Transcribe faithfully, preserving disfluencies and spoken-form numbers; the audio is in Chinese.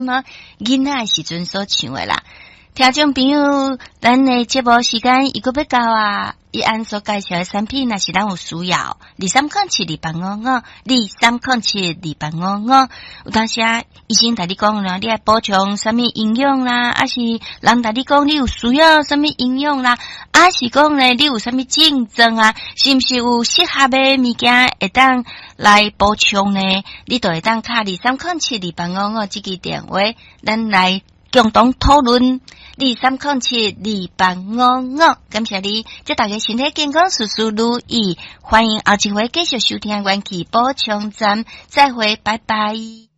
么囡仔时阵所唱的啦。听众朋友，咱的节目时间一个要到啊！伊按所介绍的产品，若是咱有需要，二三空七二八五五，二三空七二八五五。有当时啊，医生同你讲啦，你爱补充什么营养啦，还是人同你讲你有需要什么营养啦，还是讲咧你有什么症状啊？是毋是有适合的物件会当来补充呢？你都会当卡二三空七二八五五这个电话，咱来共同讨论。二三空七二八五五，感谢你，祝大家身体健康，事事如意。欢迎后一回继续收听元气补充站，再会，拜拜。